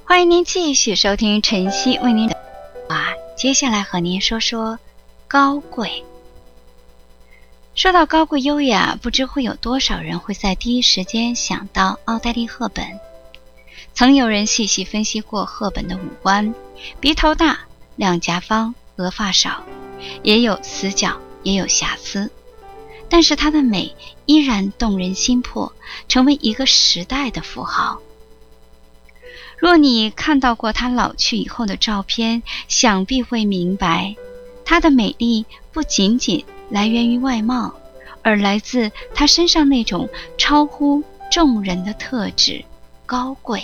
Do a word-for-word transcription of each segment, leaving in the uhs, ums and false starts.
欢迎您继续收听晨曦为您的话，接下来和您说说高贵。说到高贵优雅，不知会有多少人会在第一时间想到奥黛丽·赫本。曾有人细细分析过赫本的五官，鼻头大，两颊方，额发少，也有死角，也有瑕疵，但是她的美依然动人心魄，成为一个时代的符号。若你看到过她老去以后的照片，想必会明白，她的美丽不仅仅来源于外貌，而来自她身上那种超乎众人的特质——高贵。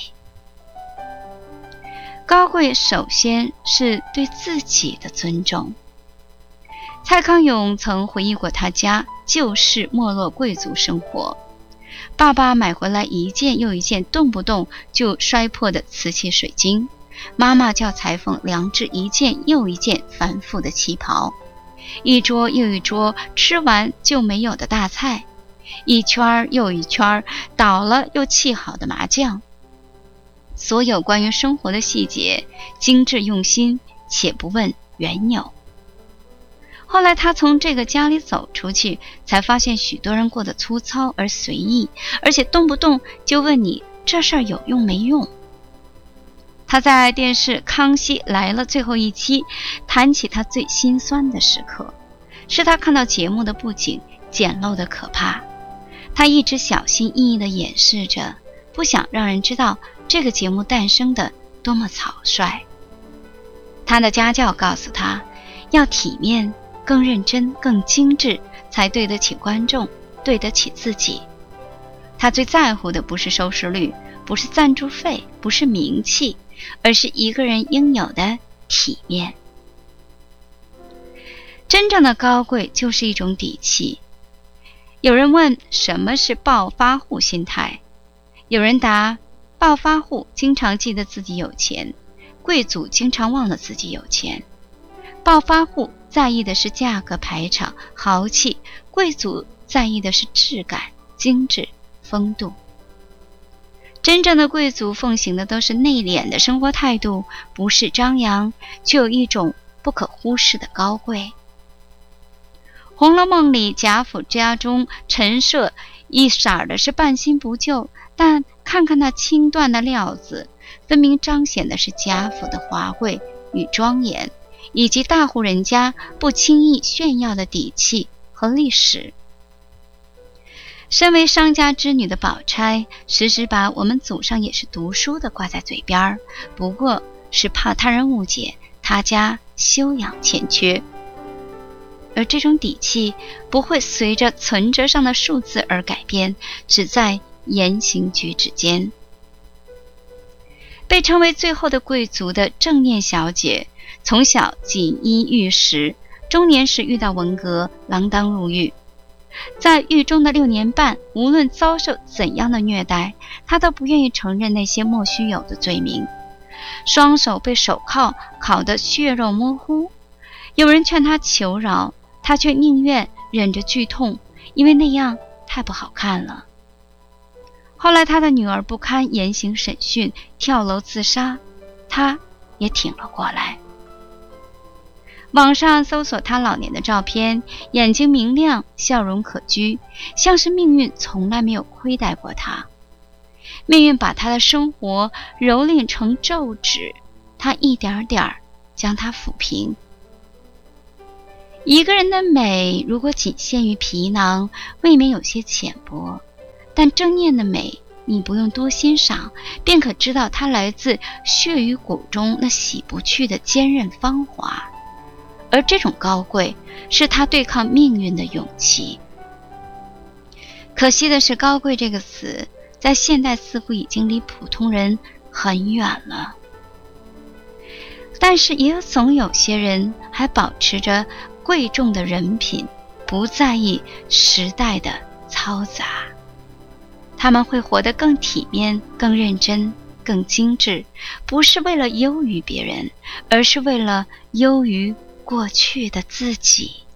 高贵首先是对自己的尊重。蔡康永曾回忆过他家旧式没落贵族生活，爸爸买回来一件又一件动不动就摔破的瓷器水晶，妈妈叫裁缝量制一件又一件繁复的旗袍，一桌又一桌吃完就没有的大菜，一圈又一圈倒了又沏好的麻酱。所有关于生活的细节精致用心，且不问缘由。后来他从这个家里走出去，才发现许多人过得粗糙而随意，而且动不动就问你这事儿有用没用。他在电视《康熙来了》最后一期谈起他最心酸的时刻，是他看到节目的布景简陋的可怕，他一直小心翼翼地掩饰着，不想让人知道这个节目诞生的多么草率。他的家教告诉他，要体面，更认真，更精致，才对得起观众，对得起自己。他最在乎的不是收视率，不是赞助费，不是名气，而是一个人应有的体面。真正的高贵就是一种底气。有人问什么是暴发户心态，有人答，暴发户经常记得自己有钱，贵族经常忘了自己有钱。暴发户在意的是价格排场豪气，贵族在意的是质感精致风度。真正的贵族奉行的都是内敛的生活态度，不是张扬，却有一种不可忽视的高贵。红楼梦里贾府家中陈设一色的是半新不旧，但看看那轻缎的料子，分明彰显的是贾府的华贵与庄严，以及大户人家不轻易炫耀的底气和历史。身为商家之女的宝钗，时时把我们祖上也是读书的挂在嘴边，不过是怕他人误解他家修养欠缺。而这种底气不会随着存折上的数字而改变，只在言行举止间。被称为最后的贵族的正念小姐，从小锦衣玉食，中年时遇到文革，锒铛入狱。在狱中的六年半，无论遭受怎样的虐待，她都不愿意承认那些莫须有的罪名，双手被手铐铐得血肉模糊。有人劝她求饶，她却宁愿忍着剧痛，因为那样太不好看了。后来她的女儿不堪严刑审讯，跳楼自杀，她也挺了过来。网上搜索她老年的照片，眼睛明亮，笑容可掬，像是命运从来没有亏待过她。命运把她的生活蹂躏成皱纸，她一点点将它抚平。一个人的美如果仅限于皮囊，未免有些浅薄，但正念的美，你不用多欣赏，便可知道它来自血与骨中那洗不去的坚韧芳华。而这种高贵，是他对抗命运的勇气。可惜的是，高贵这个词，在现代似乎已经离普通人很远了。但是也有总有些人还保持着贵重的人品，不在意时代的嘈杂。他们会活得更体面，更认真，更精致，不是为了优于别人，而是为了优于过去的自己。